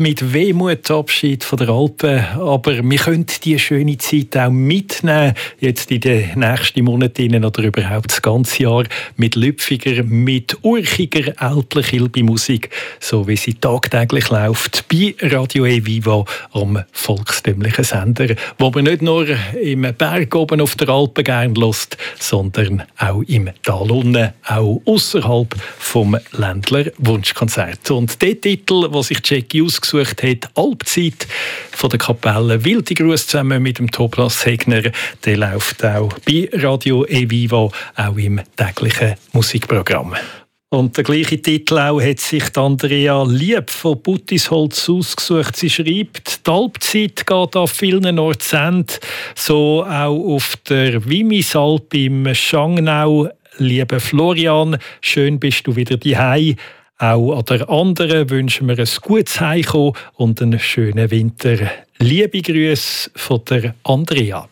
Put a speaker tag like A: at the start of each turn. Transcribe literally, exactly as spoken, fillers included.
A: Mit Wehmut Abschied von der Alpen, aber wir können diese schöne Zeit auch mitnehmen, jetzt in den nächsten Monaten oder überhaupt das ganze Jahr, mit lüpfiger, mit urchiger Alpler-Kilby-Musik, so wie sie tagtäglich läuft, bei Radio E Viva am volkstümlichen Sender, wo man nicht nur im Berg oben auf der Alpen gerne hört, sondern auch im Tal unten, auch außerhalb vom Ländler Wunschkonzert. Und der Titel, den sich Jackie ausgesucht hat, Alpzeit von der Kapelle Wilde Gruß zusammen mit dem Toplas Hegner, der läuft auch bei Radio E Viva, auch im täglichen Musikprogramm. Und der gleiche Titel auch hat sich Andrea Lieb von Buttisholz ausgesucht. Sie schreibt, die Alpzeit geht an vielen Orten zu Ende, so auch auf der Wimisalp im Schangnau. Lieber Florian, schön bist du wieder daheim. Auch an der anderen wünschen wir ein gutes Heimkommen und einen schönen Winter. Liebe Grüße von der Andrea.